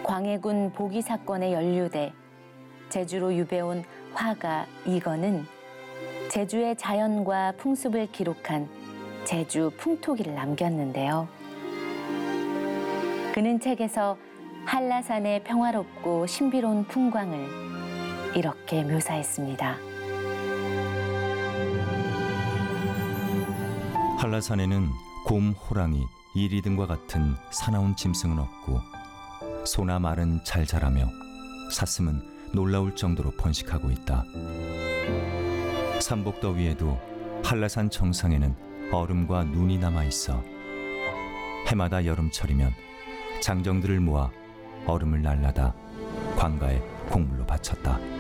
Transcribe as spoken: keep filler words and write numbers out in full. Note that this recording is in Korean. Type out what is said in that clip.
광해군 보기 사건에 연루돼 제주로 유배온 화가 이건은 제주의 자연과 풍습을 기록한 제주 풍토기를 남겼는데요. 그는 책에서 한라산의 평화롭고 신비로운 풍광을 이렇게 묘사했습니다. 한라산에는 곰, 호랑이, 이리 등과 같은 사나운 짐승은 없고 소나 말은 잘 자라며 사슴은 놀라울 정도로 번식하고 있다. 삼복더위에도 한라산 정상에는 얼음과 눈이 남아있어 해마다 여름철이면 장정들을 모아 얼음을 날라다 관가에 곡물로 바쳤다.